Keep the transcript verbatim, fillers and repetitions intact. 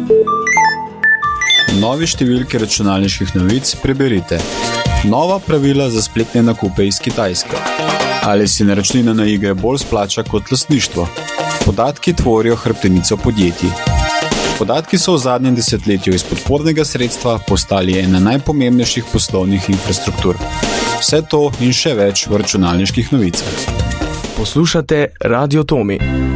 Novi številki računalniških novic preberite. Nova pravila za spletne nakupe iz Kitajske. Ali si naročnina na igre bolj splača kot lastništvo? Podatki tvorijo hrbtenico podjetij. Podatki so v zadnjem desetletju iz podpornega sredstva postali ena najpomembnejših poslovnih infrastruktur. Vse to in še več v računalniških novicah. Poslušate Radio Tomi.